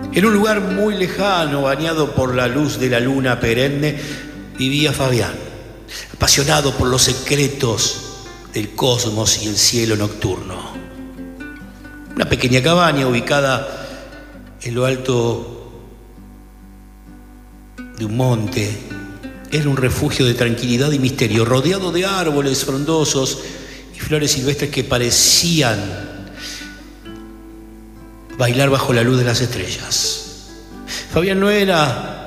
En un lugar muy lejano, bañado por la luz de la luna perenne, vivía Fabián, apasionado por los secretos del cosmos y el cielo nocturno. Una pequeña cabaña ubicada en lo alto de un monte era un refugio de tranquilidad y misterio, rodeado de árboles frondosos y flores silvestres que parecían bailar bajo la luz de las estrellas. Fabián no era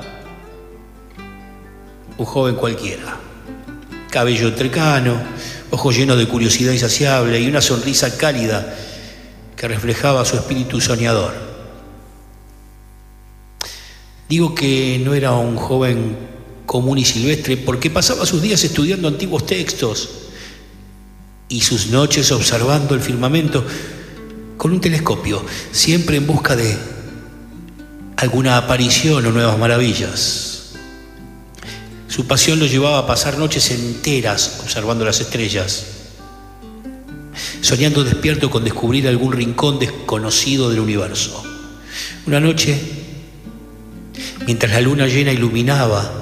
un joven cualquiera. Cabello entrecano, ojos llenos de curiosidad insaciable y una sonrisa cálida que reflejaba su espíritu soñador. Digo que no era un joven común y silvestre porque pasaba sus días estudiando antiguos textos y sus noches observando el firmamento con un telescopio, siempre en busca de alguna aparición o nuevas maravillas. Su pasión lo llevaba a pasar noches enteras observando las estrellas, soñando despierto con descubrir algún rincón desconocido del universo. Una noche, mientras la luna llena iluminaba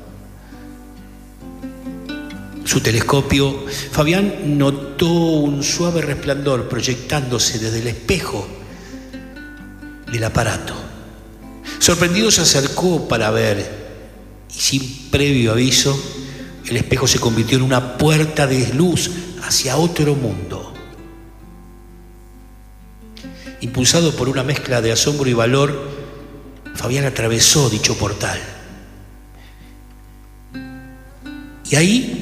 su telescopio, Fabián notó un suave resplandor proyectándose desde el espejo del aparato. Sorprendido se acercó para ver y sin previo aviso, el espejo se convirtió en una puerta de luz hacia otro mundo. Impulsado por una mezcla de asombro y valor, Fabián atravesó dicho portal. Y ahí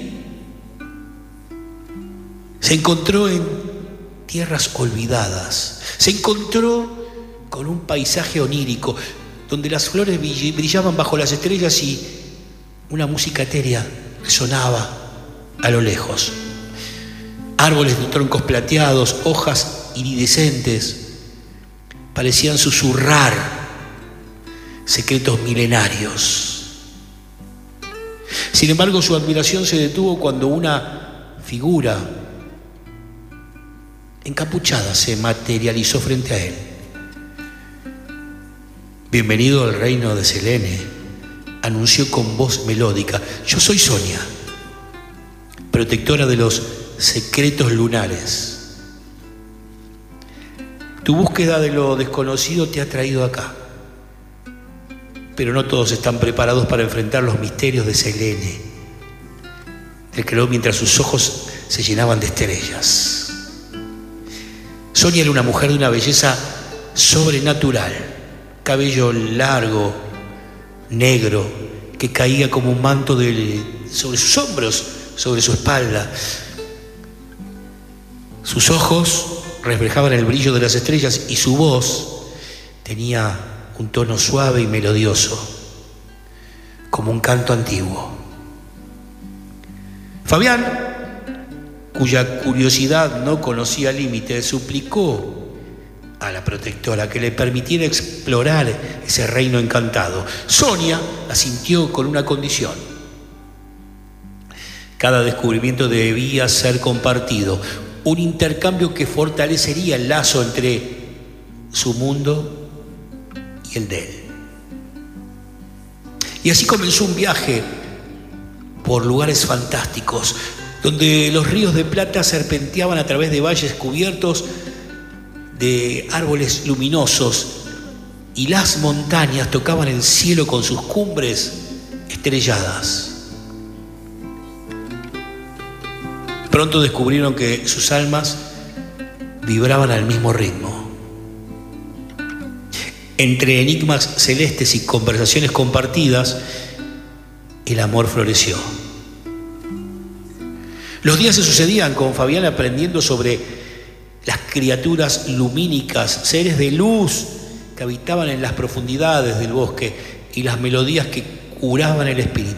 se encontró en tierras olvidadas. Se encontró con un paisaje onírico donde las flores brillaban bajo las estrellas y una música etérea resonaba a lo lejos. Árboles de troncos plateados, hojas iridescentes, parecían susurrar secretos milenarios. Sin embargo, su admiración se detuvo cuando una figura encapuchada se materializó frente a él. «Bienvenido al reino de Selene», anunció con voz melódica. «Yo soy Sonia, protectora de los secretos lunares. Tu búsqueda de lo desconocido te ha traído acá, pero no todos están preparados para enfrentar los misterios de Selene», declaró mientras sus ojos se llenaban de estrellas. Sonia era una mujer de una belleza sobrenatural, cabello largo, negro, que caía como un manto sobre sus hombros, sobre su espalda. Sus ojos reflejaban el brillo de las estrellas y su voz tenía un tono suave y melodioso, como un canto antiguo. Fabián, cuya curiosidad no conocía límites, suplicó a la protectora que le permitiera explorar ese reino encantado. Sonia asintió con una condición: cada descubrimiento debía ser compartido, un intercambio que fortalecería el lazo entre su mundo y el de él. Y así comenzó un viaje por lugares fantásticos, donde los ríos de plata serpenteaban a través de valles cubiertos de árboles luminosos y las montañas tocaban el cielo con sus cumbres estrelladas. Pronto descubrieron que sus almas vibraban al mismo ritmo. Entre enigmas celestes y conversaciones compartidas, el amor floreció. Los días se sucedían con Fabián aprendiendo sobre las criaturas lumínicas, seres de luz que habitaban en las profundidades del bosque y las melodías que curaban el espíritu.